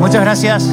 Muchas gracias.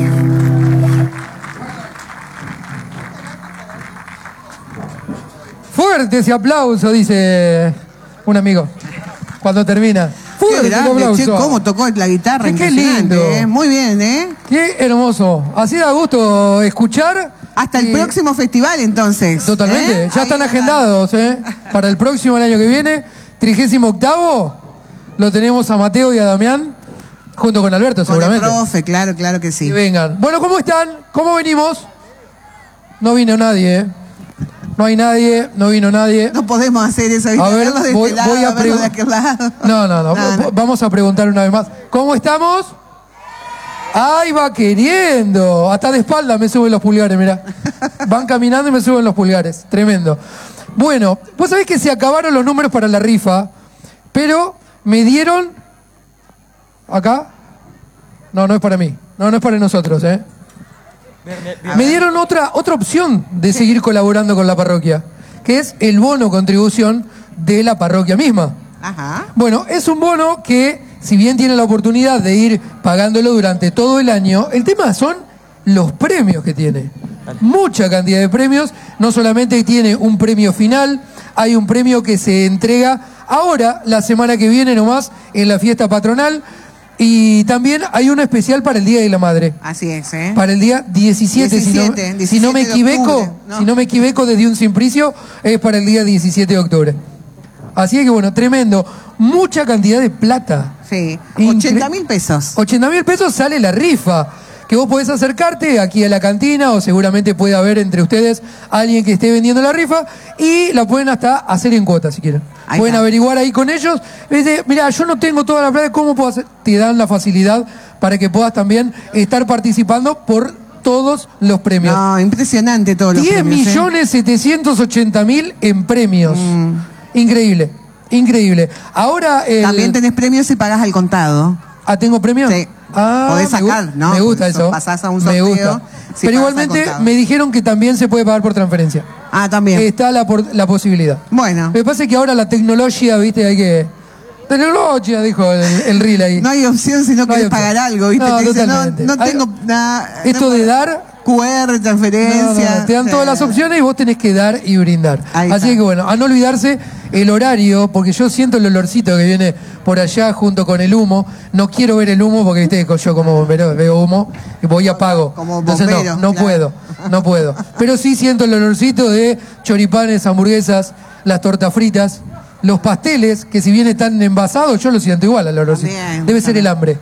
Fuerte ese aplauso, dice un amigo, cuando termina. Qué grande, che, cómo tocó la guitarra, qué lindo. Muy bien, ¿eh? Qué hermoso. Así da gusto escuchar. Hasta el próximo festival, entonces. Totalmente. Ya están agendados, para el próximo, el año que viene. 38º. Lo tenemos a Mateo y a Damián, junto con Alberto, seguramente. Con el profe, claro que sí. Que vengan. Bueno, ¿cómo están? ¿Cómo venimos? No vino nadie, No hay nadie, no vino nadie. No podemos hacer eso. A ver, voy a preguntar. No. Vamos a preguntar una vez más. ¿Cómo estamos? ¡Ay, va queriendo! Hasta de espalda me suben los pulgares, mirá. Van caminando y me suben los pulgares. Tremendo. Bueno, vos sabés que se acabaron los números para la rifa, pero me dieron... ¿Acá? No es para mí. No es para nosotros, Me dieron otra opción de seguir colaborando con la parroquia, que es el bono contribución de la parroquia misma. Ajá. Bueno, es un bono que, si bien tiene la oportunidad de ir pagándolo durante todo el año, el tema son los premios que tiene. Mucha cantidad de premios. No solamente tiene un premio final, hay un premio que se entrega ahora, la semana que viene nomás, en la fiesta patronal. Y también hay uno especial para el Día de la Madre. Así es, Para el día 17, si no me equivoco, desde un simplicio, es para el día 17 de octubre. Así que bueno, tremendo. Mucha cantidad de plata. Sí, 80.000 pesos. 80.000 pesos sale la rifa. Que vos podés acercarte aquí a la cantina, o seguramente puede haber entre ustedes alguien que esté vendiendo la rifa, y la pueden hasta hacer en cuotas si quieren. Pueden averiguar ahí con ellos. Dice, mira, yo no tengo toda la plata, ¿cómo puedo hacer? Te dan la facilidad para que puedas también estar participando por todos los premios. No, impresionante todos los premios. 10.780.000 en premios. Increíble. Ahora... También tenés premios si pagas al contado. ¿Ah, tengo premios? Sí. Podés sacar, ¿no? Me gusta eso. Pasás a un sorteo. Me gusta. Si pero igualmente me dijeron que también se puede pagar por transferencia. Ah, también. Está la posibilidad. Bueno. Me pasa que ahora la tecnología, viste, hay que... Tecnología, dijo el Ril ahí. No hay opción si no querés pagar algo, viste. No, te dice, totalmente. Tengo nada. Esto de dar... QR, transferencia. Te dan todas las opciones y vos tenés que dar y brindar. Así que bueno, a no olvidarse el horario, porque yo siento el olorcito que viene por allá junto con el humo. No quiero ver el humo porque viste, yo como bombero veo humo y voy y apago. Como bombero, entonces no puedo. Pero sí siento el olorcito de choripanes, hamburguesas, las tortas fritas, los pasteles, que si bien están envasados, yo lo siento igual al olorcito. Debe ser el hambre.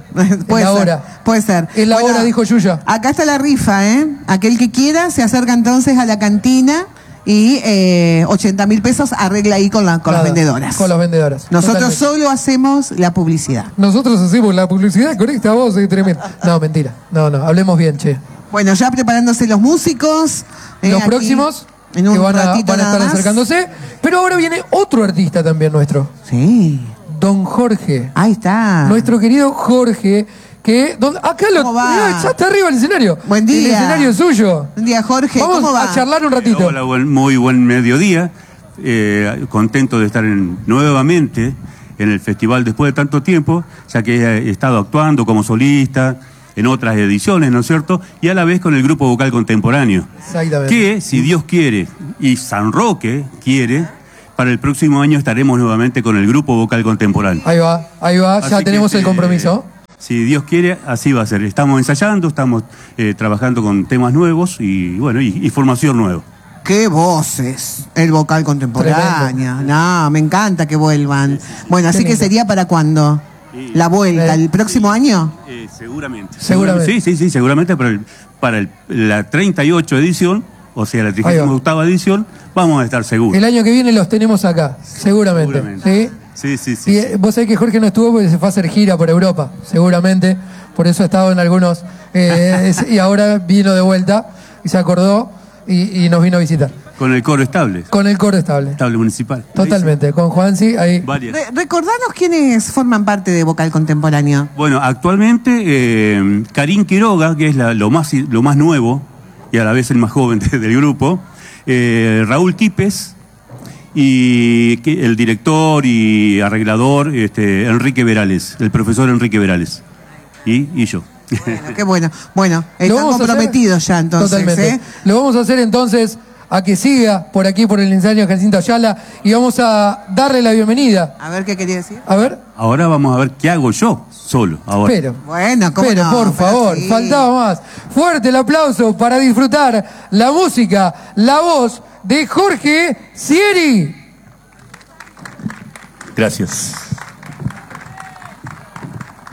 Puede ser. Es la hora, dijo Yuya. Acá está la rifa, Aquel que quiera se acerca entonces a la cantina y 80.000 pesos arregla ahí con las vendedoras. Con las vendedoras. Nosotros solo hacemos la publicidad. Nosotros hacemos la publicidad con esta voz, tremendo. No, mentira. No, hablemos bien, che. Bueno, ya preparándose los músicos. Los próximos... En un van a estar más acercándose. Pero ahora viene otro artista también nuestro. Sí. Don Jorge. Ahí está. Nuestro querido Jorge, que... acá ya está arriba el escenario. Buen día. El escenario es suyo. Buen día, Jorge. Vamos ¿Cómo va? a charlar un ratito. Hola, muy buen mediodía. Contento de estar nuevamente en el festival después de tanto tiempo, ya que he estado actuando como solista en otras ediciones, ¿no es cierto? Y a la vez con el grupo vocal contemporáneo. Exactamente. Que, si Dios quiere, y San Roque quiere, para el próximo año estaremos nuevamente con el grupo vocal contemporáneo. Ahí va, ya tenemos el compromiso. Si Dios quiere, así va a ser. Estamos ensayando, estamos trabajando con temas nuevos y bueno, y formación nueva. ¡Qué voces! El vocal contemporáneo. No, me encanta que vuelvan. Bueno, así que sería para cuándo la vuelta, ¿el próximo año? Seguramente. Sí, seguramente para la 38 edición, o sea, la 38ª edición, vamos a estar seguros. El año que viene los tenemos acá, seguramente. Sí. Y vos sabés que Jorge no estuvo porque se fue a hacer gira por Europa, seguramente. Por eso ha estado en algunos... y ahora vino de vuelta y se acordó y nos vino a visitar. Con el coro estable. Con el coro estable. Estable municipal. Totalmente, con Juansi ahí. Recordanos quiénes forman parte de vocal contemporáneo. Bueno, actualmente Karim Quiroga, que es lo más nuevo y a la vez el más joven del grupo, Raúl Quipes y el director y arreglador Enrique Verales, el profesor Enrique Verales y yo. Bueno, qué bueno. Bueno, están comprometidos ya entonces. Totalmente. Lo vamos a hacer entonces a que siga por aquí, por el ensayo Jacinto Ayala, y vamos a darle la bienvenida. A ver qué quería decir. A ver. Ahora vamos a ver qué hago yo solo. Ahora. Bueno, ¿cómo pero no? por favor, sí. Faltaba más. Fuerte el aplauso para disfrutar la música, la voz de Jorge Sieri. Gracias.